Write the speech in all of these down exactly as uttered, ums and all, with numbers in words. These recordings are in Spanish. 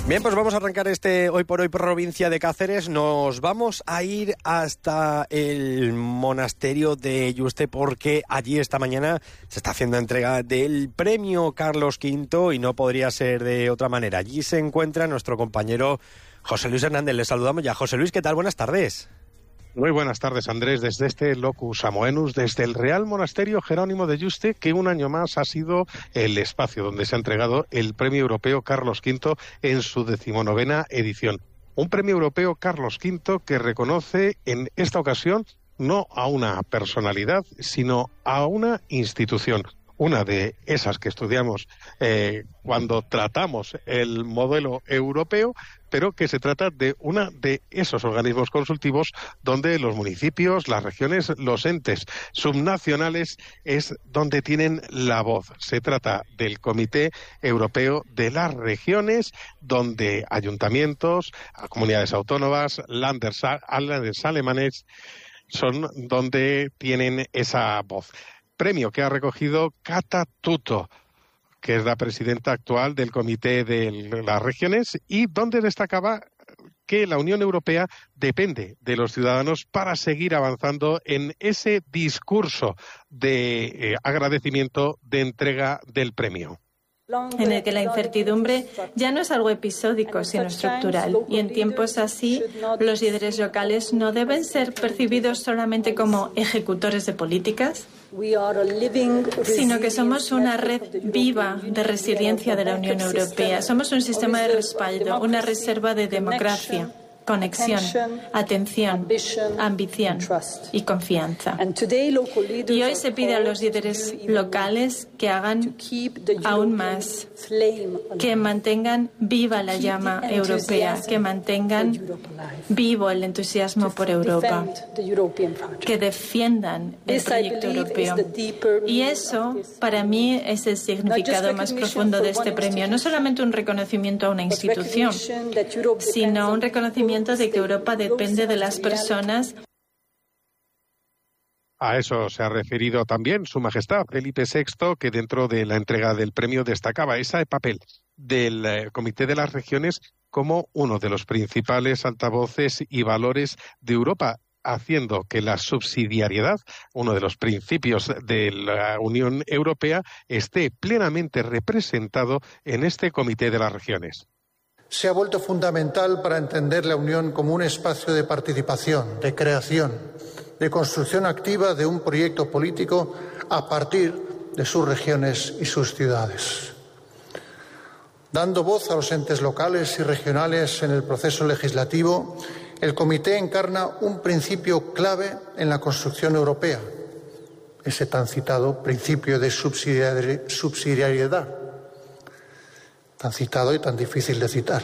Bien, pues vamos a arrancar este Hoy por Hoy provincia de Cáceres. Nos vamos a ir hasta el monasterio de Yuste porque allí esta mañana se está haciendo entrega del premio Carlos quinto y no podría ser de otra manera. Allí se encuentra nuestro compañero José Luis Hernández. Le saludamos ya. José Luis, ¿qué tal? Buenas tardes. Muy buenas tardes, Andrés, desde este Locus Amoenus, desde el Real Monasterio Jerónimo de Yuste, que un año más ha sido el espacio donde se ha entregado el Premio Europeo Carlos quinto en su decimonovena edición. Un Premio Europeo Carlos quinto que reconoce en esta ocasión no a una personalidad, sino a una institución. Una de esas que estudiamos eh, cuando tratamos el modelo europeo, pero que se trata de una de esos organismos consultivos donde los municipios, las regiones, los entes subnacionales es donde tienen la voz. Se trata del Comité Europeo de las Regiones, donde ayuntamientos, comunidades autónomas, landers, landers alemanes son donde tienen esa voz. Premio que ha recogido Kata Tutto, que es la presidenta actual del Comité de las Regiones, y donde destacaba que la Unión Europea depende de los ciudadanos para seguir avanzando en ese discurso de eh, agradecimiento de entrega del premio. En el que la incertidumbre ya no es algo episódico, sino estructural. Y en tiempos así, los líderes locales no deben ser percibidos solamente como ejecutores de políticas, sino que somos una red viva de resiliencia de la Unión Europea. Somos un sistema de respaldo, una reserva de democracia, conexión, atención, ambición y confianza. Y hoy se pide a los líderes locales que hagan aún más, que mantengan viva la llama europea, que mantengan vivo el entusiasmo por Europa, que defiendan el proyecto europeo. Y eso, para mí, es el significado más profundo de este premio. No solamente un reconocimiento a una institución, sino un reconocimiento de que Europa depende de las personas. A eso se ha referido también Su Majestad Felipe sexto, que dentro de la entrega del premio destacaba ese papel del eh, Comité de las Regiones como uno de los principales altavoces y valores de Europa, haciendo que la subsidiariedad, uno de los principios de la Unión Europea, esté plenamente representado en este Comité de las Regiones. Se ha vuelto fundamental para entender la Unión como un espacio de participación, de creación, de construcción activa de un proyecto político a partir de sus regiones y sus ciudades. Dando voz a los entes locales y regionales en el proceso legislativo, el Comité encarna un principio clave en la construcción europea, ese tan citado principio de subsidiariedad, tan citado y tan difícil de citar,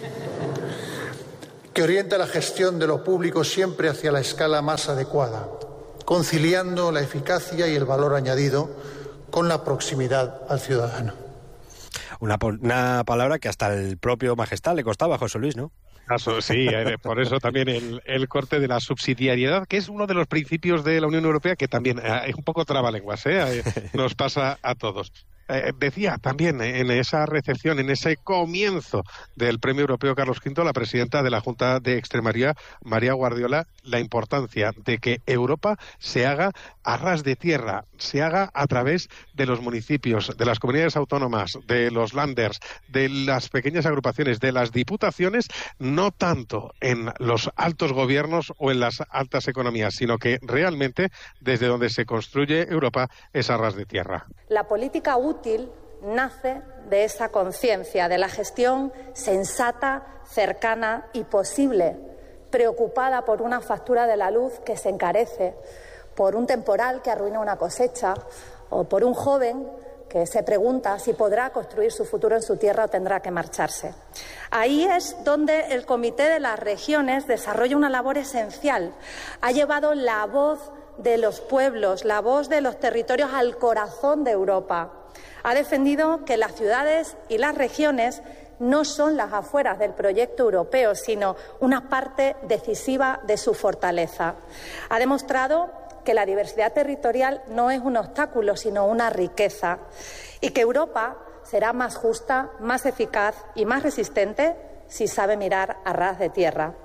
que orienta la gestión de lo público siempre hacia la escala más adecuada, conciliando la eficacia y el valor añadido con la proximidad al ciudadano. Una, una palabra que hasta el propio Majestad le costaba a José Luis, ¿no? Eso, sí, eh, por eso también el, el corte de la subsidiariedad, que es uno de los principios de la Unión Europea que también eh, es un poco trabalenguas, ¿eh? Nos pasa a todos. Eh, decía también en esa recepción, en ese comienzo del Premio Europeo Carlos quinto, la presidenta de la Junta de Extremadura, María Guardiola, la importancia de que Europa se haga a ras de tierra, se haga a través de los municipios, de las comunidades autónomas, de los landers, de las pequeñas agrupaciones, de las diputaciones, no tanto en los altos gobiernos o en las altas economías, sino que realmente desde donde se construye Europa es a ras de tierra. La política útil nace de esa conciencia, de la gestión sensata, cercana y posible, preocupada por una factura de la luz que se encarece, por un temporal que arruina una cosecha o por un joven que se pregunta si podrá construir su futuro en su tierra o tendrá que marcharse. Ahí es donde el Comité de las Regiones desarrolla una labor esencial. Ha llevado la voz de los pueblos, la voz de los territorios al corazón de Europa. Ha defendido que las ciudades y las regiones no son las afueras del proyecto europeo, sino una parte decisiva de su fortaleza. Ha demostrado que la diversidad territorial no es un obstáculo, sino una riqueza, y que Europa será más justa, más eficaz y más resistente si sabe mirar a ras de tierra.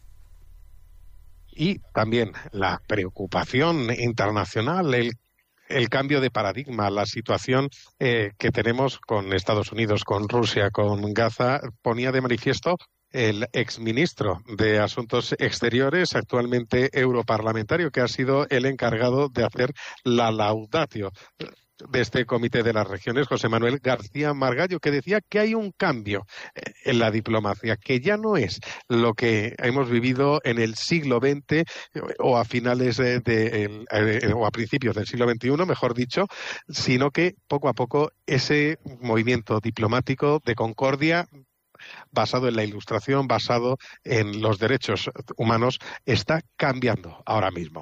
Y también la preocupación internacional, el el cambio de paradigma, la situación eh, que tenemos con Estados Unidos, con Rusia, con Gaza, ponía de manifiesto el exministro de Asuntos Exteriores, actualmente europarlamentario, que ha sido el encargado de hacer la laudatio de este Comité de las Regiones, José Manuel García Margallo, que decía que hay un cambio en la diplomacia, que ya no es lo que hemos vivido en el siglo veinte o a finales de, de, de, o a principios del siglo veintiuno, mejor dicho, sino que poco a poco ese movimiento diplomático de concordia basado en la Ilustración, basado en los derechos humanos, está cambiando ahora mismo.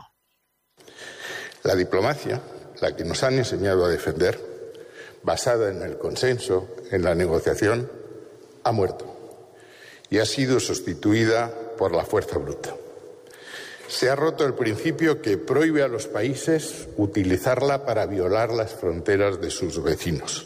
La diplomacia, la que nos han enseñado a defender, basada en el consenso, en la negociación, ha muerto y ha sido sustituida por la fuerza bruta. Se ha roto el principio que prohíbe a los países utilizarla para violar las fronteras de sus vecinos.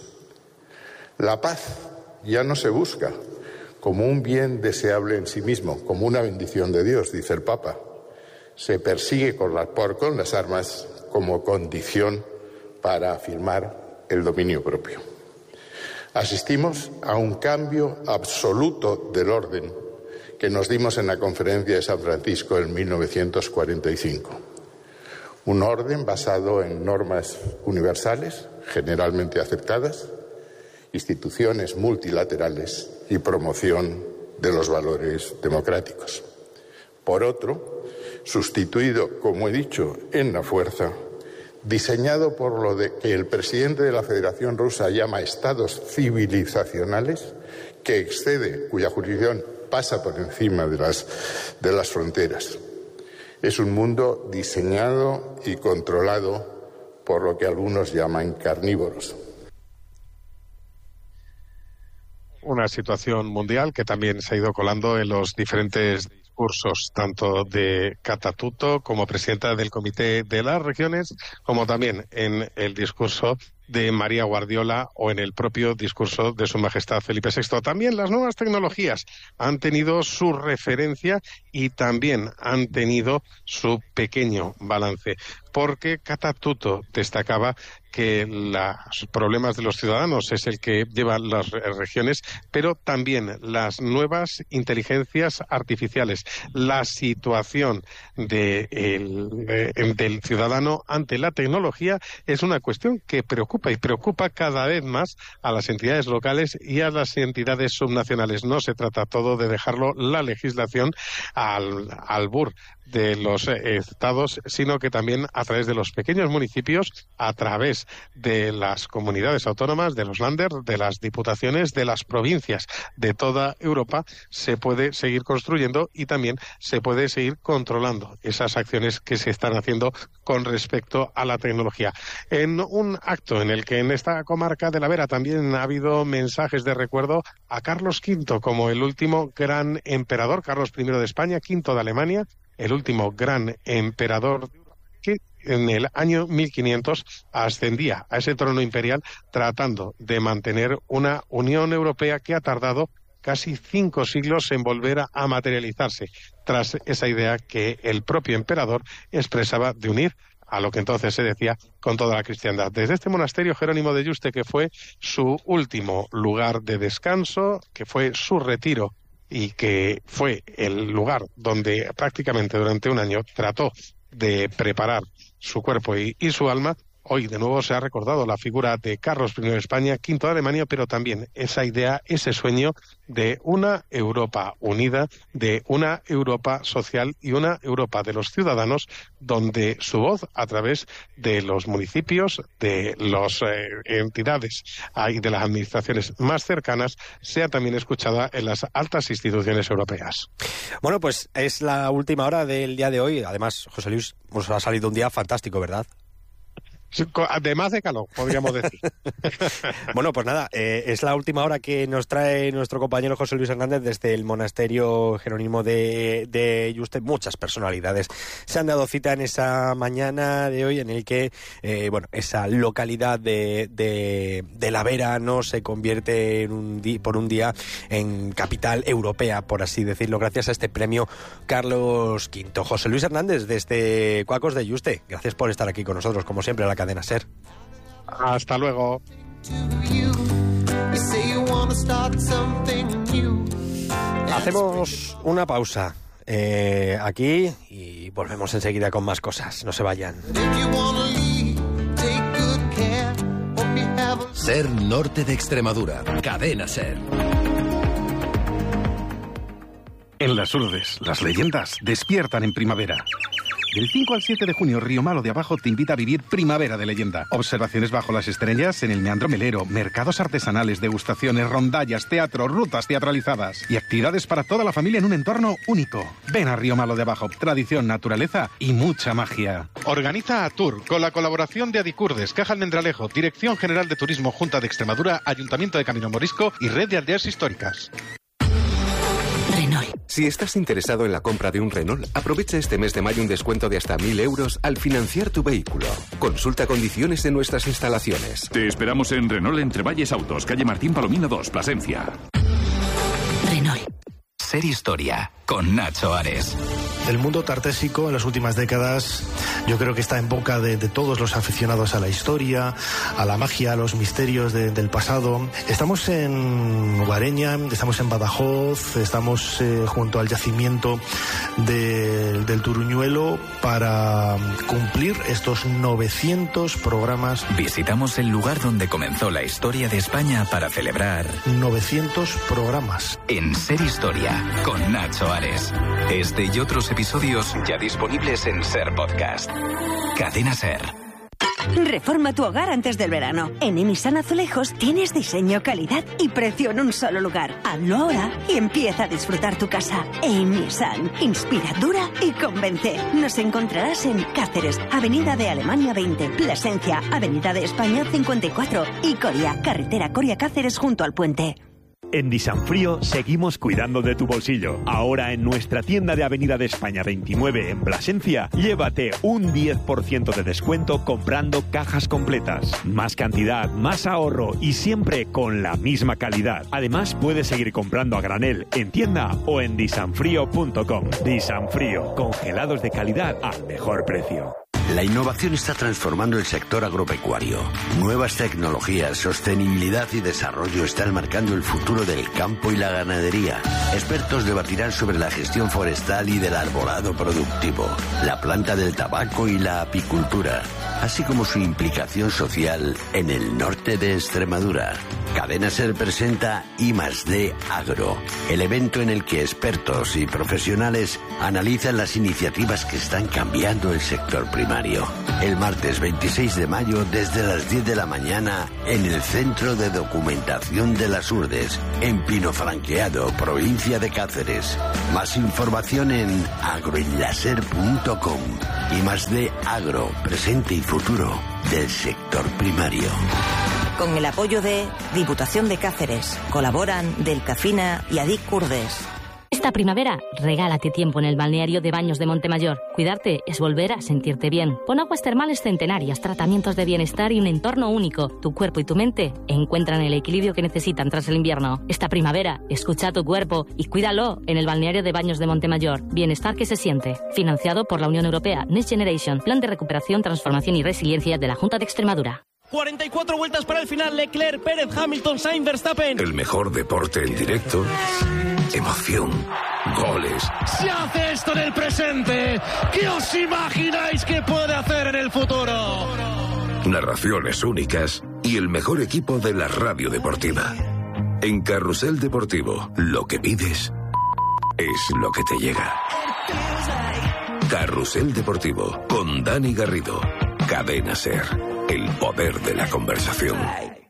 La paz ya no se busca como un bien deseable en sí mismo, como una bendición de Dios, dice el Papa. Se persigue con, la, por, con las armas como condición para afirmar el dominio propio. Asistimos a un cambio absoluto del orden que nos dimos en la Conferencia de San Francisco en mil novecientos cuarenta y cinco. Un orden basado en normas universales, generalmente aceptadas, instituciones multilaterales y promoción de los valores democráticos. Por otro, sustituido, como he dicho, en la fuerza, diseñado por lo de que el presidente de la Federación Rusa llama estados civilizacionales, que excede, cuya jurisdicción pasa por encima de las, de las fronteras. Es un mundo diseñado y controlado por lo que algunos llaman carnívoros. Una situación mundial que también se ha ido colando en los diferentes discursos, tanto de Catatuto como presidenta del Comité de las Regiones, como también en el discurso de María Guardiola o en el propio discurso de Su Majestad Felipe sexto. También las nuevas tecnologías han tenido su referencia y también han tenido su pequeño balance, porque Catatuto destacaba que los problemas de los ciudadanos es el que lleva las regiones, pero también las nuevas inteligencias artificiales, la situación de el, de, del ciudadano ante la tecnología es una cuestión que preocupa y preocupa cada vez más a las entidades locales y a las entidades subnacionales. No se trata todo de dejarlo la legislación al albur de los eh, estados, sino que también a través de los pequeños municipios, a través de las comunidades autónomas, de los Länder, de las diputaciones, de las provincias de toda Europa, se puede seguir construyendo y también se puede seguir controlando esas acciones que se están haciendo con respecto a la tecnología. En un acto en el que en esta comarca de la Vera también ha habido mensajes de recuerdo a Carlos quinto como el último gran emperador, Carlos primero de España, quinto de Alemania, el último gran emperador que en el año mil quinientos ascendía a ese trono imperial tratando de mantener una Unión Europea que ha tardado casi cinco siglos en volver a materializarse, tras esa idea que el propio emperador expresaba de unir a lo que entonces se decía con toda la cristiandad. Desde este monasterio Jerónimo de Yuste, que fue su último lugar de descanso, que fue su retiro y que fue el lugar donde prácticamente durante un año trató de preparar su cuerpo y, y su alma, hoy de nuevo se ha recordado la figura de Carlos primero de España, quinto de Alemania, pero también esa idea, ese sueño de una Europa unida, de una Europa social y una Europa de los ciudadanos, donde su voz a través de los municipios, de las eh, entidades y de las administraciones más cercanas, sea también escuchada en las altas instituciones europeas. Bueno, pues es la última hora del día de hoy. Además, José Luis, nos ha salido un día fantástico, ¿verdad? Además de calor, podríamos decir. Bueno, pues nada, eh, es la última hora que nos trae nuestro compañero José Luis Hernández desde el monasterio jerónimo de, de Yuste. Muchas personalidades se han dado cita en esa mañana de hoy en el que, eh, bueno, esa localidad de, de, de la Vera no se convierte en un di- por un día en capital europea, por así decirlo, gracias a este premio Carlos quinto. José Luis Hernández desde Cuacos de Yuste, gracias por estar aquí con nosotros, como siempre, a la cadena SER. Hasta luego. Hacemos una pausa eh, aquí y volvemos enseguida con más cosas. No se vayan. SER Norte de Extremadura. Cadena SER. En las Urdes, las leyendas despiertan en primavera. Del cinco al siete de junio, Río Malo de Abajo te invita a vivir Primavera de Leyenda. Observaciones bajo las estrellas en el Meandro Melero, mercados artesanales, degustaciones, rondallas, teatro, rutas teatralizadas y actividades para toda la familia en un entorno único. Ven a Río Malo de Abajo, tradición, naturaleza y mucha magia. Organiza Atur con la colaboración de Adicurdes, Caja Almendralejo, Dirección General de Turismo, Junta de Extremadura, Ayuntamiento de Camino Morisco y Red de Aldeas Históricas. Renault. Si estás interesado en la compra de un Renault, aprovecha este mes de mayo un descuento de hasta mil euros al financiar tu vehículo. Consulta condiciones en nuestras instalaciones. Te esperamos en Renault Entrevalles Autos, calle Martín Palomino dos, Plasencia. Renault. Ser Historia, con Nacho Ares. El mundo tartésico en las últimas décadas yo creo que está en boca de, de todos los aficionados a la historia, a la magia, a los misterios de, del pasado. Estamos en Guareña, estamos en Badajoz, estamos eh, junto al yacimiento de, del Turuñuelo para cumplir estos novecientos programas. Visitamos el lugar donde comenzó la historia de España para celebrar novecientos programas. En Ser Historia, con Nacho Ares. Este y otros episodios ya disponibles en SER Podcast. Cadena SER. Reforma tu hogar antes del verano. En Emisan Azulejos tienes diseño, calidad y precio en un solo lugar. Hazlo ahora y empieza a disfrutar tu casa. Emisan. Inspira, dura y convence. Nos encontrarás en Cáceres, Avenida de Alemania veinte, Plasencia, Avenida de España cincuenta y cuatro y Coria, carretera Coria-Cáceres junto al puente. En Disanfrío seguimos cuidando de tu bolsillo. Ahora en nuestra tienda de Avenida de España veintinueve en Plasencia, llévate un diez por ciento de descuento comprando cajas completas. Más cantidad, más ahorro y siempre con la misma calidad. Además, puedes seguir comprando a granel en tienda o en disanfrío punto com. Disanfrío, congelados de calidad al mejor precio. La innovación está transformando el sector agropecuario. Nuevas tecnologías, sostenibilidad y desarrollo están marcando el futuro del campo y la ganadería. Expertos debatirán sobre la gestión forestal y del arbolado productivo, la planta del tabaco y la apicultura, así como su implicación social en el norte de Extremadura. Cadena SER presenta I más D Agro, el evento en el que expertos y profesionales analizan las iniciativas que están cambiando el sector primario. El martes veintiséis de mayo desde las diez de la mañana en el Centro de Documentación de las Urdes, en Pino Franqueado, provincia de Cáceres. Más información en agroenlaser punto com. I más D Agro, presente y futuro del sector primario. Con el apoyo de Diputación de Cáceres, colaboran Delcafina y Adicurdes. Esta primavera, regálate tiempo en el balneario de Baños de Montemayor. Cuidarte es volver a sentirte bien. Pon aguas termales centenarias, tratamientos de bienestar y un entorno único. Tu cuerpo y tu mente encuentran el equilibrio que necesitan tras el invierno. Esta primavera, escucha a tu cuerpo y cuídalo en el balneario de Baños de Montemayor. Bienestar que se siente. Financiado por la Unión Europea, Next Generation, Plan de Recuperación, Transformación y Resiliencia de la Junta de Extremadura. cuarenta y cuatro vueltas para el final. Leclerc, Pérez, Hamilton, Sainz, Verstappen. El mejor deporte en directo. Emoción. Goles. Se hace esto en el presente. ¿Qué os imagináis que puede hacer en el futuro? Narraciones únicas y el mejor equipo de la radio deportiva. En Carrusel Deportivo, lo que pides es lo que te llega. Carrusel Deportivo con Dani Garrido. Cadena SER. El poder de la conversación.